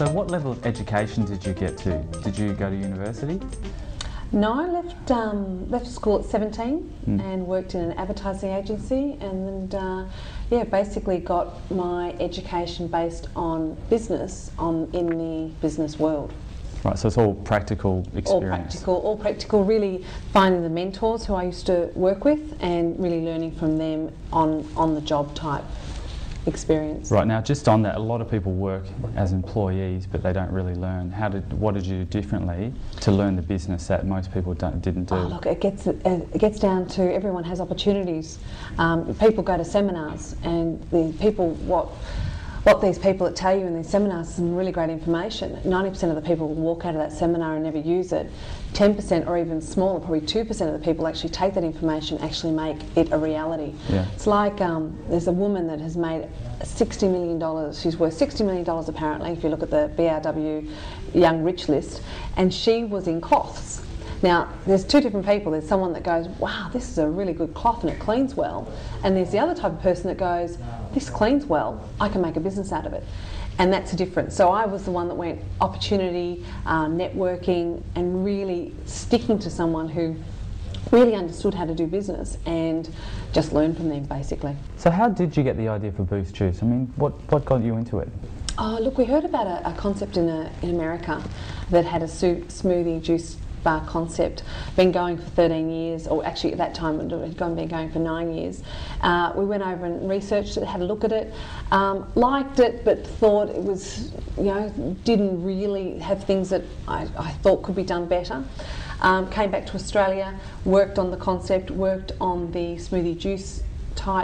So what level of education did you get to? Did you go to university? No, I left school at 17 and worked in an advertising agency, and basically got my education based on business in the business world. Right, so it's all practical experience. All practical, really finding the mentors who I used to work with and really learning from them on the job type experience. Right, now just on that, a lot of people work as employees but they don't really learn. What did you do differently to learn the business that most people didn't do? Oh, look, it gets down to everyone has opportunities. People go to seminars, and the people what these people that tell you in these seminars is some really great information. 90% of the people walk out of that seminar and never use it. 10% or even smaller, probably 2% of the people actually take that information, actually make it a reality. Yeah. It's like there's a woman that has made $60 million. She's worth $60 million apparently, if you look at the BRW Young Rich list, and she was in cloths. Now, there's two different people. There's someone that goes, wow, this is a really good cloth and it cleans well. And there's the other type of person that goes, this cleans well, I can make a business out of it. And that's a difference. So I was the one that went opportunity, networking, and really sticking to someone who really understood how to do business and just learn from them, basically. So how did you get the idea for Boost Juice? I mean, what got you into it? Oh, look, we heard about a concept in America that had a smoothie juice bar concept, been going for 13 years, or actually at that time it had been going for 9 years. We went over and researched it, had a look at it, liked it, but thought it was, didn't really have things that I thought could be done better. Came back to Australia, worked on the concept, worked on the smoothie juice type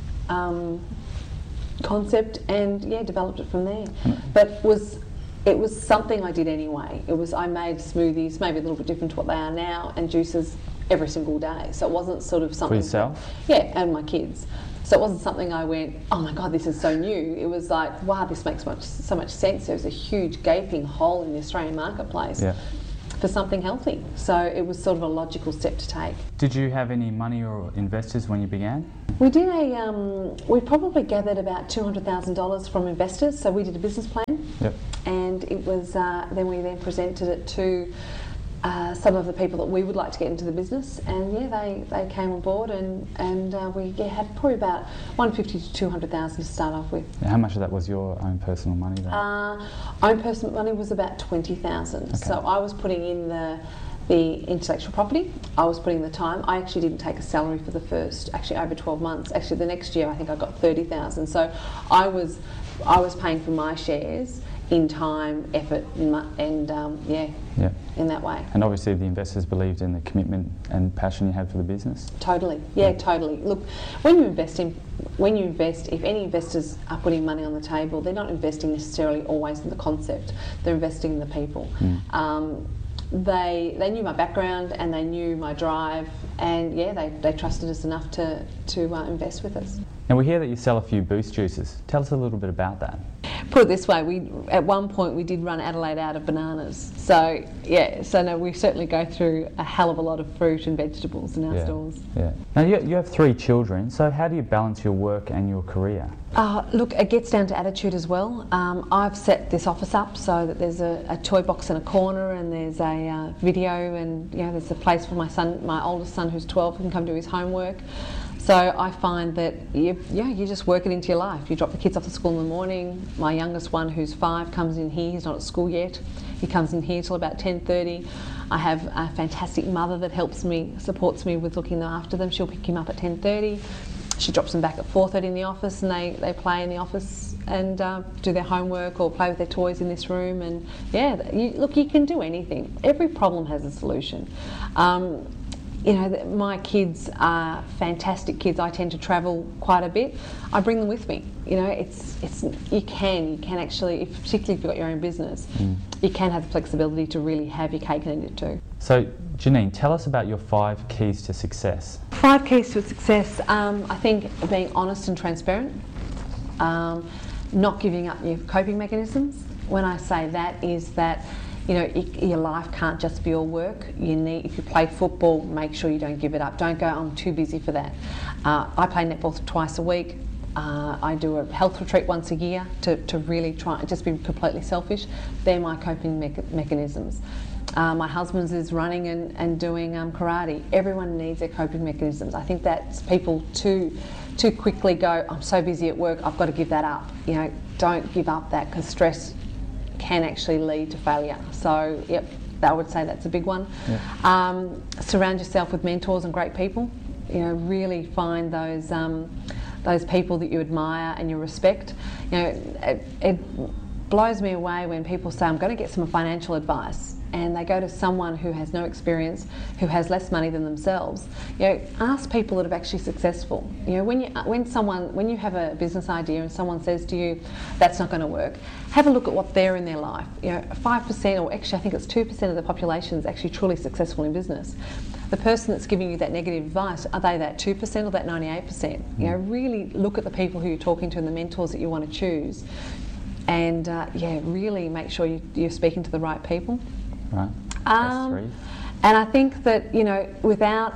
concept, and developed it from there. But it was something I did anyway. I made smoothies, maybe a little bit different to what they are now, and juices every single day. So it wasn't sort of something... For yourself? Yeah, and my kids. So it wasn't something I went, oh my God, this is so new. It was like, wow, this makes so much sense. There was a huge gaping hole in the Australian marketplace for something healthy. So it was sort of a logical step to take. Did you have any money or investors when you began? We did we probably gathered about $200,000 from investors. So we did a business plan. Yep. And it was then we presented it to some of the people that we would like to get into the business, and they came on board, and we had probably about $150,000 to $200,000 to start off with. How much of that was your own personal money then? Own personal money was about $20,000. Okay. So I was putting in the intellectual property, I was putting the time. I actually didn't take a salary for the first, over 12 months. Actually, the next year I think I got $30,000. So I was paying for my shares in time, effort, and in that way. And obviously the investors believed in the commitment and passion you had for the business? Totally, totally. Look, when you invest, if any investors are putting money on the table, they're not investing necessarily always in the concept, they're investing in the people. They knew my background and they knew my drive, and they trusted us enough to invest with us. Now we hear that you sell a few Boost juices. Tell us a little bit about that. Put it this way, at one point we did run Adelaide out of bananas. So we certainly go through a hell of a lot of fruit and vegetables in our stores. Yeah. Now you have 3 children, so how do you balance your work and your career? Look, it gets down to attitude as well. I've set this office up so that there's a toy box in a corner, and there's a video, and there's a place for my oldest son who's 12 can come do his homework. So I find that you just work it into your life. You drop the kids off to school in the morning. My youngest one, who's 5, comes in here. He's not at school yet. He comes in here till about 10:30. I have a fantastic mother that supports me with looking after them. She'll pick him up at 10:30. She drops them back at 4:30 in the office, and they play in the office and do their homework or play with their toys in this room. And you can do anything. Every problem has a solution. My kids are fantastic kids. I tend to travel quite a bit. I bring them with me. You can actually, particularly if you've got your own business, you can have the flexibility to really have your cake and eat it too. So Janine, tell us about your 5 keys to success. 5 keys to success. I think being honest and transparent, not giving up your coping mechanisms. When I say that is that your life can't just be all work. If you play football, make sure you don't give it up. Don't go, I'm too busy for that. I play netball twice a week. I do a health retreat once a year to really try just be completely selfish. They're my coping mechanisms. My husband's is running and doing karate. Everyone needs their coping mechanisms. I think that's people too quickly go, I'm so busy at work, I've got to give that up. You know, don't give up that, because stress can actually lead to failure. So, yep, I would say that's a big one. Yeah. Surround yourself with mentors and great people. You know, really find those people that you admire and you respect. You know, it blows me away when people say, I'm going to get some financial advice, and they go to someone who has no experience, who has less money than themselves. You know, ask people that are actually successful. You know, when you have a business idea and someone says to you, that's not going to work, have a look at what they're in their life. You know, 5%, or actually I think it's 2% of the population is actually truly successful in business. The person that's giving you that negative advice, are they that 2% or that 98%? You know, really look at the people who you're talking to and the mentors that you want to choose, and yeah, really make sure you're speaking to the right people. Right. That's 3. And I think that, you know, without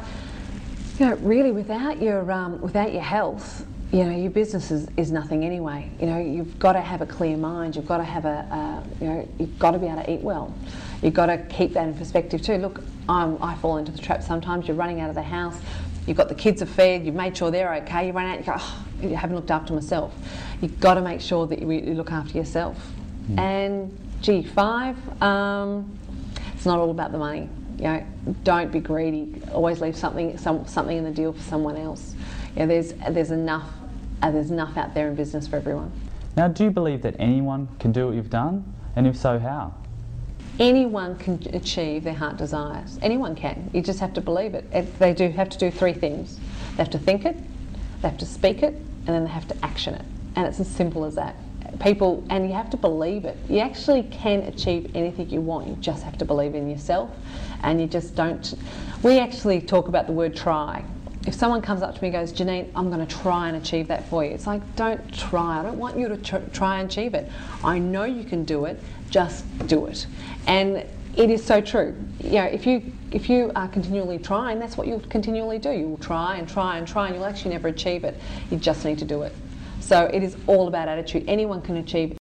your health, you know, your business is nothing anyway. You know, you've got to have a clear mind. You've got to have you've got to be able to eat well. You've got to keep that in perspective too. Look, I fall into the trap sometimes. You're running out of the house. You've got the kids are fed. You've made sure they're okay. You run out. You go, oh, you haven't looked after myself. You've got to make sure that you look after yourself. And G5. It's not all about the money. You know, don't be greedy. Always leave something in the deal for someone else. You know, there's enough out there in business for everyone. Now, do you believe that anyone can do what you've done? And if so, how? Anyone can achieve their heart desires. Anyone can. You just have to believe it. They do have to do 3 things. They have to think it, they have to speak it, and then they have to action it. And it's as simple as that. And you have to believe it. You actually can achieve anything you want. You just have to believe in yourself, and you just don't. We actually talk about the word try. If someone comes up to me and goes, Janine, I'm going to try and achieve that for you. It's like, don't try. I don't want you to try and achieve it. I know you can do it. Just do it. And it is so true. You know, if you are continually trying, that's what you'll continually do. You will try and try and try, and you'll actually never achieve it. You just need to do it. So it is all about attitude. Anyone can achieve.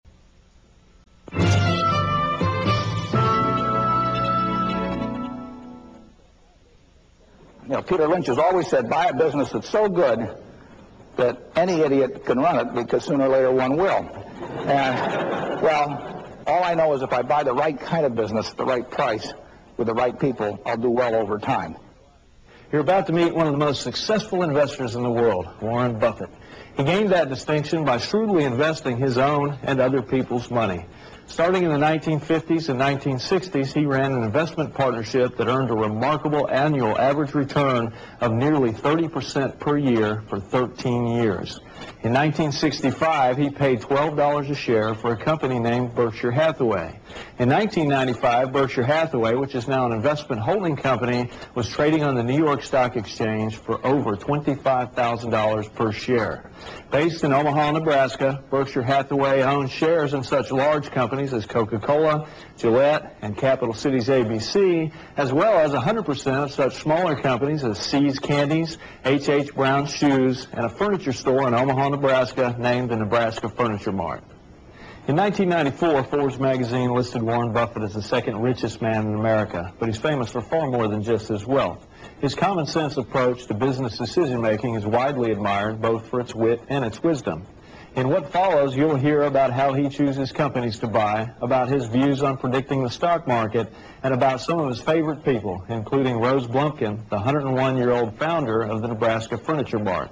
You know, Peter Lynch has always said, buy a business that's so good that any idiot can run it, because sooner or later one will. And, well, all I know is if I buy the right kind of business at the right price with the right people, I'll do well over time. You're about to meet one of the most successful investors in the world, Warren Buffett. He gained that distinction by shrewdly investing his own and other people's money. Starting in the 1950s and 1960s, he ran an investment partnership that earned a remarkable annual average return of nearly 30% per year for 13 years. In 1965, he paid $12 a share for a company named Berkshire Hathaway. In 1995, Berkshire Hathaway, which is now an investment holding company, was trading on the New York Stock Exchange for over $25,000 per share. Based in Omaha, Nebraska, Berkshire Hathaway owns shares in such large companies as Coca-Cola, Gillette, and Capital Cities ABC, as well as 100% of such smaller companies as See's Candies, H.H. Brown Shoes, and a furniture store in Omaha, Nebraska named the Nebraska Furniture Mart. In 1994, Forbes magazine listed Warren Buffett as the 2nd richest man in America, but he's famous for far more than just his wealth. His common sense approach to business decision-making is widely admired both for its wit and its wisdom. In what follows, you'll hear about how he chooses companies to buy, about his views on predicting the stock market, and about some of his favorite people, including Rose Blumpkin, the 101-year-old founder of the Nebraska Furniture Mart.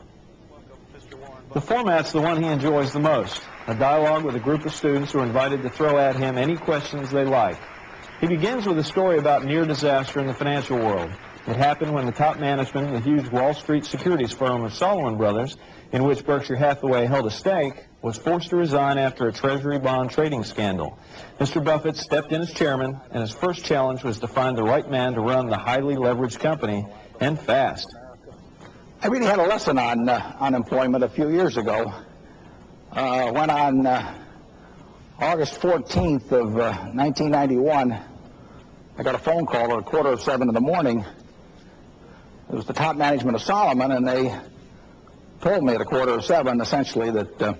The format's the one he enjoys the most, a dialogue with a group of students who are invited to throw at him any questions they like. He begins with a story about near disaster in the financial world. It happened when the top management of the huge Wall Street securities firm of Salomon Brothers, in which Berkshire Hathaway held a stake, was forced to resign after a treasury bond trading scandal. Mr. Buffett stepped in as chairman, and his first challenge was to find the right man to run the highly leveraged company, and fast. I really had a lesson on unemployment a few years ago. When on August 14th of 1991, I got a phone call at 6:45 in the morning. It was the top management of Salomon, and they told me at 6:45 essentially that the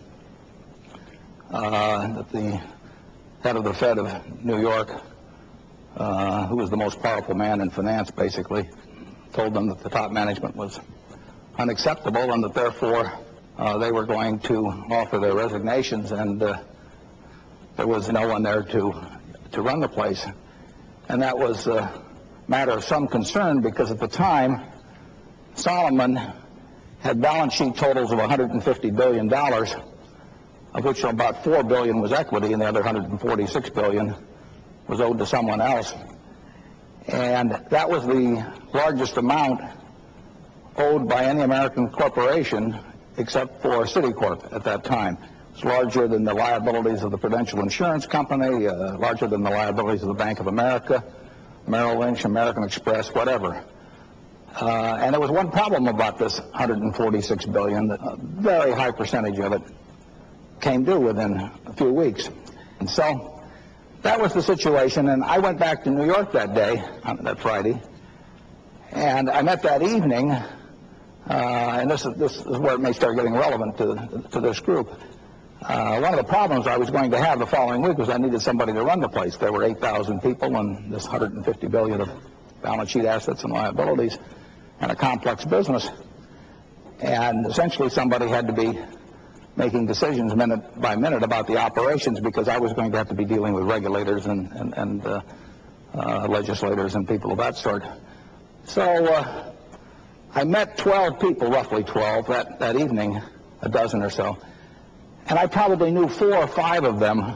head of the Fed of New York, who was the most powerful man in finance basically, told them that the top management was unacceptable and that therefore they were going to offer their resignations, and there was no one there to run the place. And that was a matter of some concern, because at the time Solomon had balance sheet totals of $150 billion, of which about $4 billion was equity and the other $146 billion was owed to someone else. And that was the largest amount owed by any American corporation except for Citicorp at that time. It's larger than the liabilities of the Prudential Insurance Company, larger than the liabilities of the Bank of America, Merrill Lynch, American Express, whatever. And there was one problem about this $146 billion, that a very high percentage of it came due within a few weeks. And so that was the situation, and I went back to New York that day, on that Friday, and I met that evening, and this is where it may start getting relevant to this group. One of the problems I was going to have the following week was I needed somebody to run the place. There were 8,000 people and this $150 billion of balance sheet assets and liabilities and a complex business. And essentially somebody had to be making decisions minute by minute about the operations, because I was going to have to be dealing with regulators and legislators and people of that sort. So I met 12 people, roughly 12, that evening, a dozen or so. And I probably knew 4 or 5 of them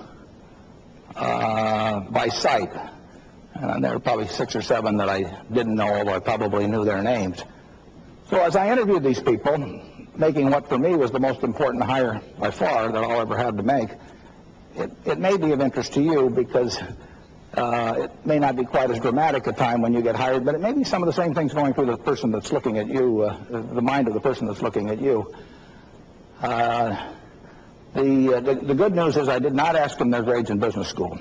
by sight. And there were probably 6 or 7 that I didn't know, although I probably knew their names. So as I interviewed these people, making what for me was the most important hire by far that I'll ever have to make, it may be of interest to you, because it may not be quite as dramatic a time when you get hired, but it may be some of the same things going through the person that's looking at you, the mind of the person that's looking at you. The good news is I did not ask them their grades in business school.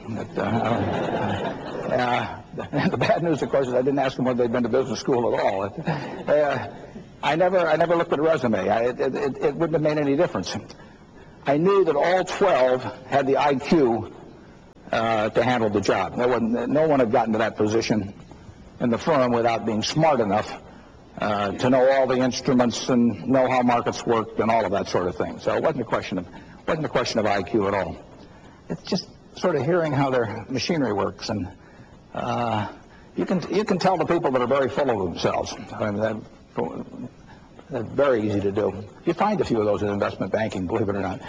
The bad news, of course, is I didn't ask them whether they'd been to business school at all. I never looked at a resume. It wouldn't have made any difference. I knew that all 12 had the IQ to handle the job. No one had gotten to that position in the firm without being smart enough to know all the instruments and know how markets worked and all of that sort of thing. So it wasn't a question of IQ at all. It's just sort of hearing how their machinery works, and you can tell the people that are very full of themselves. I mean, that's very easy to do. You find a few of those in investment banking, believe it or not.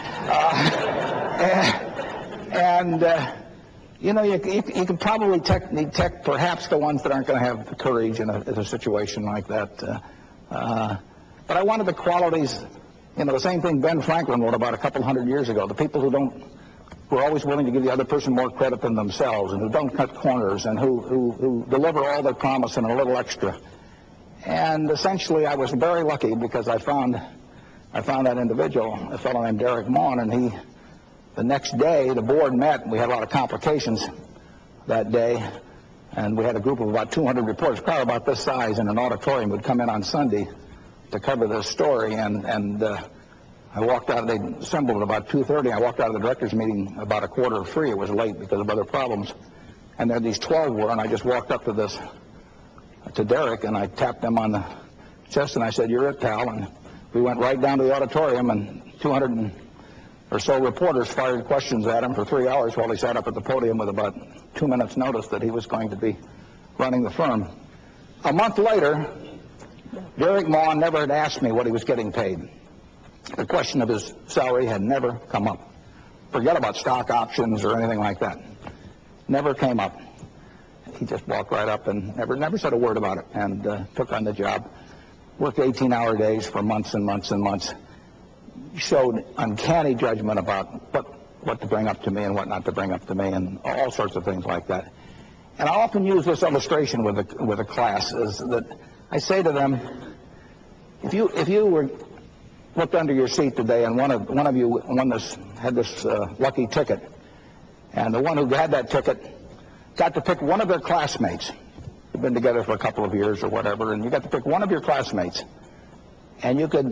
You know, you can probably detect perhaps the ones that aren't going to have the courage in a situation like that. But I wanted the qualities, you know, the same thing Ben Franklin wrote about a couple hundred years ago, the people who are always willing to give the other person more credit than themselves, and who don't cut corners, and who deliver all their promise and a little extra. And essentially I was very lucky, because I found that individual, a fellow named Derek Maughan, and the next day the board met, and we had a lot of complications that day, and we had a group of about 200 reporters, probably about this size, in an auditorium, would come in on Sunday to cover this story, and I walked out, they assembled at about 2:30, I walked out of the directors meeting about 2:45. It was late because of other problems, and there these 12 were, and I just walked up to Derek, and I tapped him on the chest, and I said, "You're it, pal," and we went right down to the auditorium, and 200 or so reporters fired questions at him for 3 hours while he sat up at the podium with about 2 minutes notice that he was going to be running the firm. A month later, Derek Maughan never had asked me what he was getting paid. The question of his salary had never come up. Forget about stock options or anything like that. Never came up. He just walked right up and never said a word about it, and took on the job. Worked 18-hour days for months and months and months. Showed uncanny judgment about what to bring up to me and what not to bring up to me, and all sorts of things like that. And I often use this illustration with a class, is that I say to them, if you were looked under your seat today and one of you had this lucky ticket, and the one who had that ticket got to pick one of their classmates, who'd been together for a couple of years or whatever, and you got to pick one of your classmates, and you could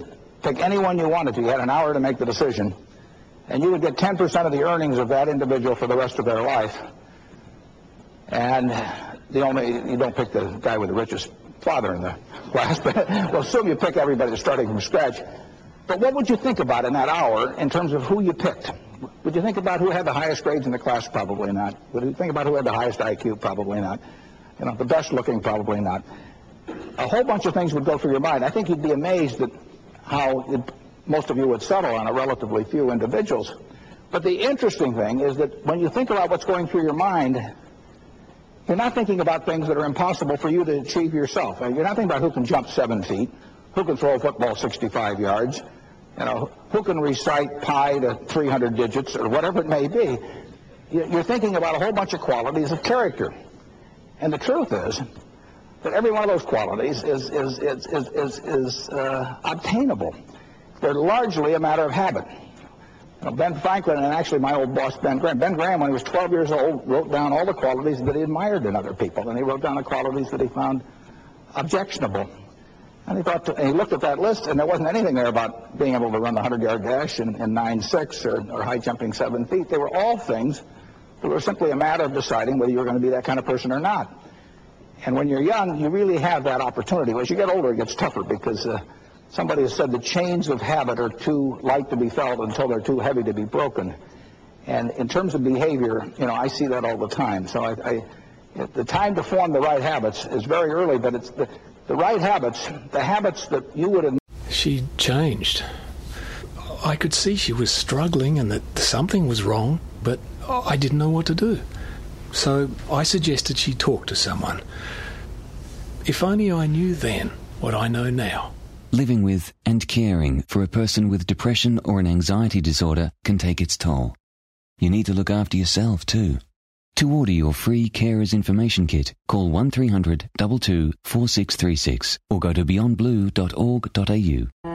pick anyone you wanted to. You had an hour to make the decision. And you would get 10% of the earnings of that individual for the rest of their life. And you don't pick the guy with the richest father in the class, but we'll assume you pick everybody that's starting from scratch. But what would you think about in that hour in terms of who you picked? Would you think about who had the highest grades in the class? Probably not. Would you think about who had the highest IQ? Probably not. You know, the best looking? Probably not. A whole bunch of things would go through your mind. I think you'd be amazed at how most of you would settle on a relatively few individuals. But the interesting thing is that when you think about what's going through your mind, you're not thinking about things that are impossible for you to achieve yourself. You're not thinking about who can jump 7 feet, who can throw a football 65 yards, you know, who can recite pi to 300 digits or whatever it may be. You're thinking about a whole bunch of qualities of character. And the truth is that every one of those qualities is obtainable. They're largely a matter of habit. You know, Ben Franklin and actually my old boss, Ben Graham. Ben Graham, when he was 12 years old, wrote down all the qualities that he admired in other people, and he wrote down the qualities that he found objectionable. And he looked at that list, and there wasn't anything there about being able to run the 100-yard dash in 9.6 or high jumping 7 feet. They were all things that were simply a matter of deciding whether you were going to be that kind of person or not. And when you're young, you really have that opportunity. As you get older, it gets tougher because somebody has said the chains of habit are too light to be felt until they're too heavy to be broken. And in terms of behavior, you know, I see that all the time. So the time to form the right habits is very early, but it's the right habits, the habits that you would... She changed. I could see she was struggling and that something was wrong, but I didn't know what to do. So I suggested she talk to someone. If only I knew then what I know now. Living with and caring for a person with depression or an anxiety disorder can take its toll. You need to look after yourself too. To order your free Carers Information Kit, call 1300 22 4636 or go to beyondblue.org.au.